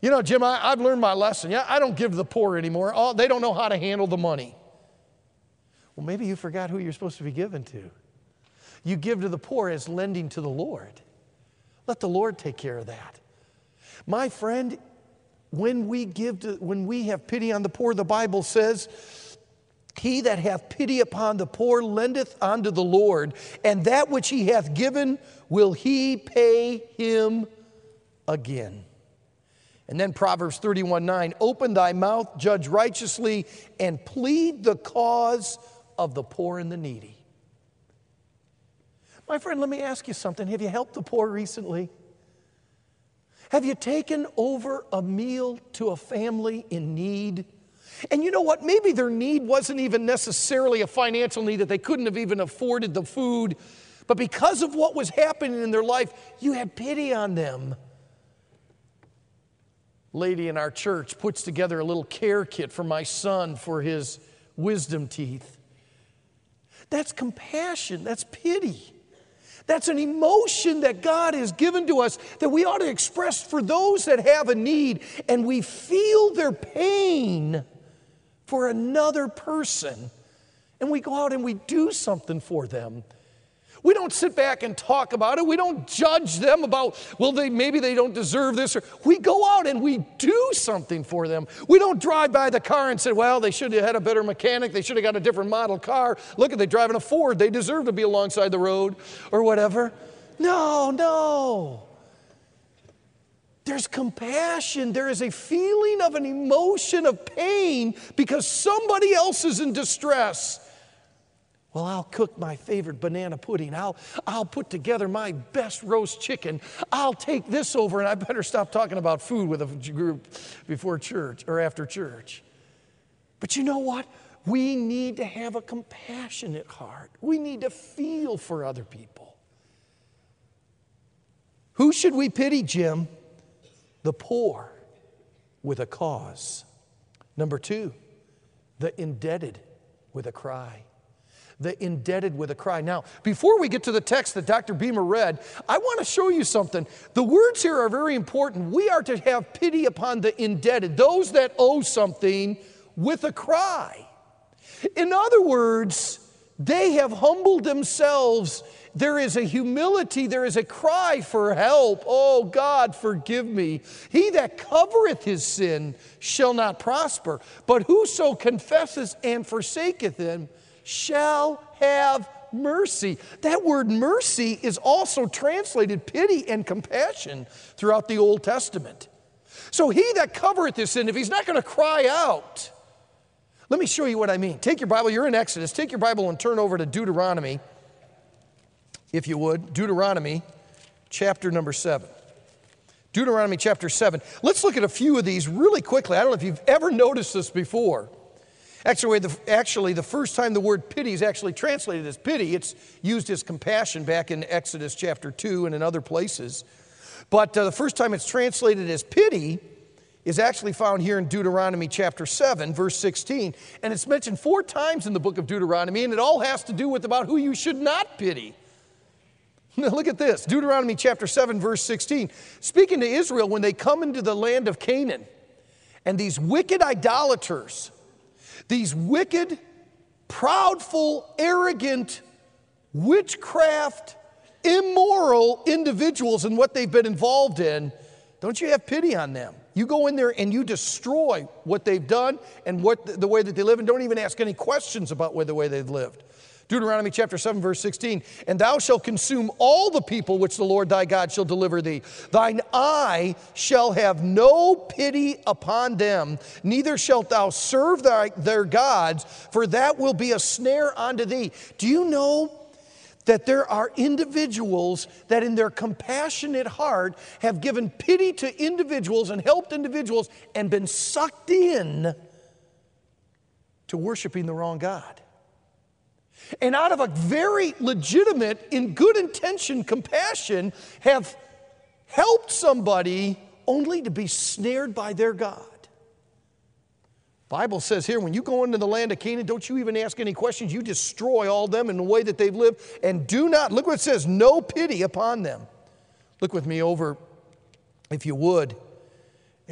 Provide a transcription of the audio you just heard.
You know, Jim, I've learned my lesson. Yeah, I don't give to the poor anymore. They don't know how to handle the money. Well, maybe you forgot who you're supposed to be giving to. You give to the poor as lending to the Lord. Let the Lord take care of that. My friend, when we have pity on the poor, the Bible says, he that hath pity upon the poor lendeth unto the Lord, and that which he hath given will he pay him again. And then Proverbs 31:9, open thy mouth, judge righteously, and plead the cause of the poor and the needy. My friend, let me ask you something. Have you helped the poor recently? Have you taken over a meal to a family in need? And you know what? Maybe their need wasn't even necessarily a financial need, that they couldn't have even afforded the food. But because of what was happening in their life, you had pity on them. Lady in our church puts together a little care kit for my son for his wisdom teeth. That's compassion. That's pity. That's an emotion that God has given to us that we ought to express for those that have a need, and we feel their pain for another person, and we go out and we do something for them. We don't sit back and talk about it. We don't judge them about, well, maybe they don't deserve this. We go out and we do something for them. We don't drive by the car and say, well, they should have had a better mechanic. They should have got a different model car. Look, they're driving a Ford. They deserve to be alongside the road or whatever. No. There's compassion. There is a feeling of an emotion of pain because somebody else is in distress. Well, I'll cook my favorite banana pudding. I'll put together my best roast chicken. I'll take this over, and I better stop talking about food with a group before church or after church. But you know what? We need to have a compassionate heart. We need to feel for other people. Who should we pity, Jim? The poor with a cause. Number 2, the indebted with a cry. The indebted with a cry. Now, before we get to the text that Dr. Beamer read, I want to show you something. The words here are very important. We are to have pity upon the indebted, those that owe something, with a cry. In other words, they have humbled themselves. There is a humility, there is a cry for help. Oh, God, forgive me. He that covereth his sin shall not prosper, but whoso confesses and forsaketh him shall have mercy. That word mercy is also translated pity and compassion throughout the Old Testament. So he that covereth his sin, if he's not going to cry out, let me show you what I mean. Take your Bible, you're in Exodus. Take your Bible and turn over to Deuteronomy, if you would. Deuteronomy chapter number 7. Deuteronomy chapter 7. Let's look at a few of these really quickly. I don't know if you've ever noticed this before. Actually, the first time the word pity is actually translated as pity, it's used as compassion back in Exodus chapter 2 and in other places. But the first time it's translated as pity is actually found here in Deuteronomy chapter 7, verse 16. And it's mentioned 4 times in the book of Deuteronomy, and it all has to do with about who you should not pity. Now look at this, Deuteronomy chapter 7, verse 16. Speaking to Israel when they come into the land of Canaan, and these wicked idolaters, these wicked, proudful, arrogant, witchcraft, immoral individuals and what they've been involved in, don't you have pity on them? You go in there and you destroy what they've done and the way that they live, and don't even ask any questions about the way they've lived. Deuteronomy chapter 7, verse 16, and thou shalt consume all the people which the Lord thy God shall deliver thee. Thine eye shall have no pity upon them, neither shalt thou serve their gods, for that will be a snare unto thee. Do you know that there are individuals that in their compassionate heart have given pity to individuals and helped individuals and been sucked in to worshiping the wrong God? And out of a very legitimate, in good intention, compassion, have helped somebody only to be snared by their God. Bible says here, when you go into the land of Canaan, don't you even ask any questions. You destroy all them in the way that they've lived, and do not, look what it says, no pity upon them. Look with me over, if you would,